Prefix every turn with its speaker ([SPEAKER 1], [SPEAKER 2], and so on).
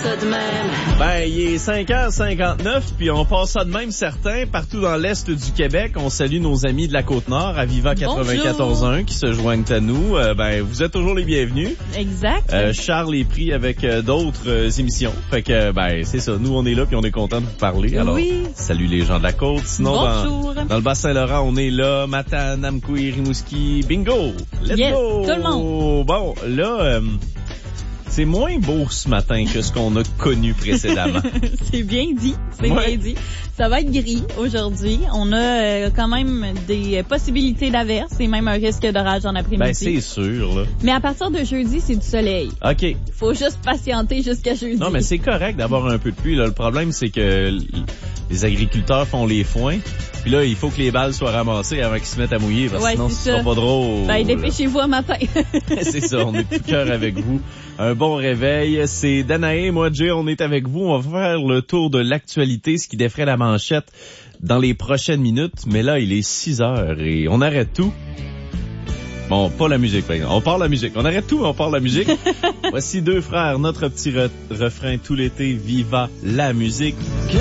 [SPEAKER 1] ça de même.
[SPEAKER 2] Ben, il est 5h59, puis on passe ça de même certain partout dans l'Est du Québec. On salue nos amis de la Côte-Nord, Aviva 94.1, qui se joignent à nous. Ben, vous êtes toujours les bienvenus.
[SPEAKER 3] Exact.
[SPEAKER 2] Charles est pris avec d'autres émissions. Fait que, ben, c'est ça. Nous, on est là, puis on est content de vous parler. Alors, salut les gens de la Côte. Sinon,
[SPEAKER 3] bonjour.
[SPEAKER 2] Dans le Bas-Saint-Laurent, on est là. Matane, Amkoui, Rimouski. Bingo! Let's go!
[SPEAKER 3] Tout le monde.
[SPEAKER 2] Bon, là... c'est moins beau ce matin que ce qu'on a connu précédemment.
[SPEAKER 3] C'est bien dit, bien dit. Ça va être gris aujourd'hui. On a quand même des possibilités d'averses et même un risque d'orage en après-midi.
[SPEAKER 2] Ben c'est sûr, là.
[SPEAKER 3] Mais à partir de jeudi, c'est du soleil.
[SPEAKER 2] OK.
[SPEAKER 3] Faut juste patienter jusqu'à jeudi.
[SPEAKER 2] Non, mais c'est correct d'avoir un peu de pluie, là. Le problème, c'est que les agriculteurs font les foins. Puis là, il faut que les balles soient ramassées avant qu'ils se mettent à mouiller, parce que sinon, ce sera pas drôle.
[SPEAKER 3] Ben, dépêchez-vous à matin.
[SPEAKER 2] C'est ça, on est tout cœur avec vous. Un bon réveil. C'est Danae, moi, Jay, on est avec vous. On va faire le tour de l'actualité, ce qui défrait la manchette dans les prochaines minutes. Mais là, il est 6 heures et on arrête tout. Bon, pas la musique, par exemple. On part la musique. On arrête tout, on part la musique. Voici deux frères, notre petit refrain tout l'été. Viva la musique.